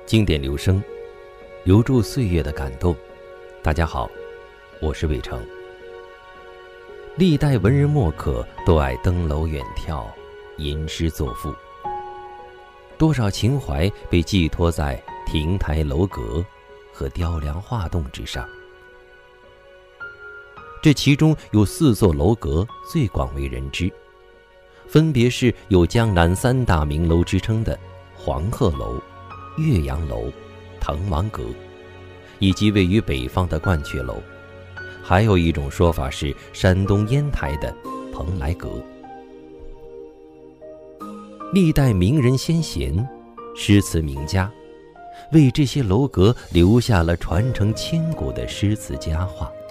经典留声，留住岁月的感动。大家好，我是魏成。历代文人墨客都爱登楼远眺，吟诗作赋，多少情怀被寄托在亭台楼阁和雕梁画栋之上。这其中有4座楼阁最广为人知，分别是有江南3大名楼之称的黄鹤楼、岳阳楼、滕王阁，以及位于北方的鹳雀楼。还有一种说法是山东烟台的蓬莱阁。历代名人先贤、诗词名家为这些楼阁留下了传承千古的诗词佳话。